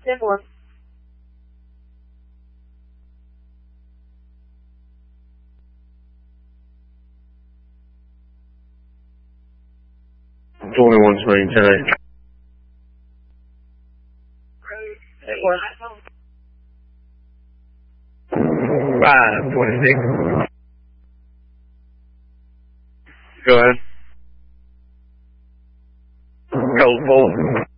Network. Twenty-one Spring 10. Network. 526. Go ahead. Code 4.